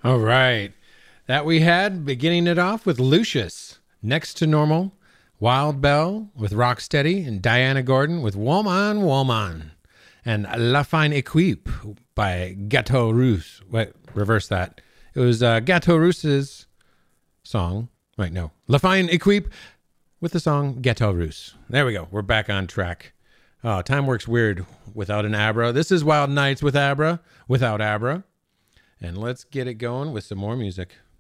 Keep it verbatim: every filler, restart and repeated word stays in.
All right. That we had, beginning it off with Lucius, Next to Normal, Wild Bell with Rocksteady, and Diana Gordon with Woman, Woman, and La Fine Equipe by Gateau Russe. Wait, reverse that. It was uh, Gateau Russe's song. Wait, no. La Fine Equipe with the song Gateau Russe. There we go. We're back on track. Oh, time works weird without an Abra. This is Wild Nights with Abra, without Abra. And let's get it going with some more music.